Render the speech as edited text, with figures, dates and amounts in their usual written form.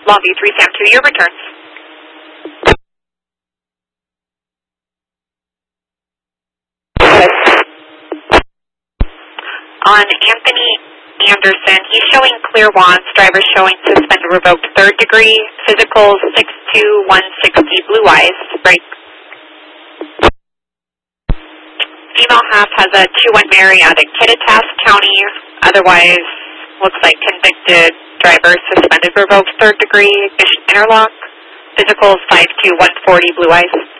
Longview 3 Sam 2, your return. On Anthony Anderson, he's showing clear wands, driver showing suspended revoked 3rd degree, physical 62160, blue eyes, break. Female half has a 2-1 Mary out of Kittitas County, otherwise looks like convicted driver, suspended revoked 3rd degree, Mission Interlock, physical 52140, blue eyes.